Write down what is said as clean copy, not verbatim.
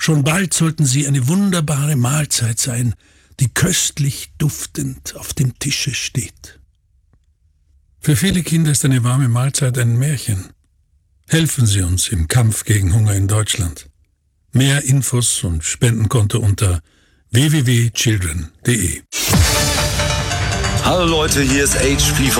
Schon bald sollten sie eine wunderbare Mahlzeit sein, die köstlich duftend auf dem Tische steht. Für viele Kinder ist eine warme Mahlzeit ein Märchen. Helfen Sie uns im Kampf gegen Hunger in Deutschland. Mehr Infos und Spendenkonto unter www.children.de. Hallo Leute, hier ist HP von